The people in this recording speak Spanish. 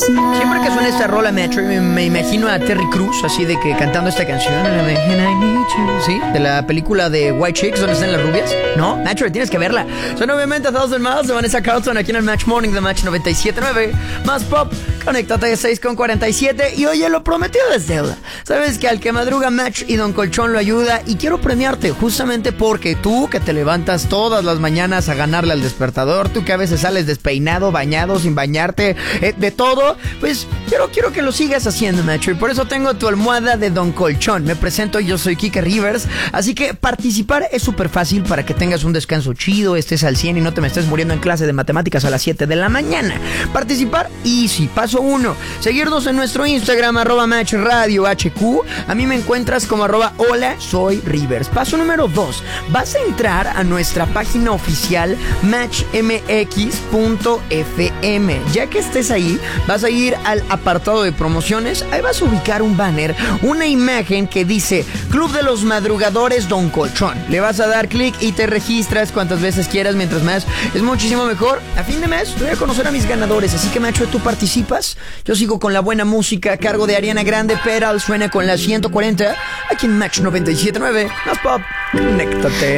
Siempre que suena esta rola, me imagino a Terry Crews, así de que cantando esta canción, la de And I Need You, ¿sí? De la película de White Chicks, donde están las rubias. ¿No? Metro, tienes que verla. Son obviamente 1000 Miles de Vanessa Carlton aquí en el Match Morning de Match 97.9. Más pop, conéctate de 6:47. Y oye, lo prometido es deuda. Sabes que al que madruga Match y Don Colchón lo ayuda. Y quiero premiarte justamente porque tú que te levantas todas las mañanas a ganarle al despertador, tú que a veces sales despeinado, bañado, sin bañarte, de todo, pues quiero que lo sigas haciendo, Match. Y por eso tengo tu almohada de Don Colchón. Me presento, yo soy Kike Rivers. Así que participar es súper fácil para que tengas un descanso chido, estés al 100 y no te me estés muriendo en clase de matemáticas a las 7 de la mañana. Participar, easy. Paso 1, seguirnos en nuestro Instagram, @MatchRadioHQ. A mí me encuentras como @hola soy Rivers. Paso número 2, vas a entrar a nuestra página oficial matchmx.fm. Ya que estés ahí, vas a ir al apartado de promociones. Ahí vas a ubicar un banner, una imagen que dice Club de los Madrugadores Don Colchón. Le vas a dar clic y te registras cuantas veces quieras, mientras más es muchísimo mejor. A fin de mes voy a conocer a mis ganadores, así que Macho, tú participas. Yo sigo con la buena música a cargo de Ariana Grande. Peral suena con la 140 aquí en Match 97.9. Más pop, conéctate.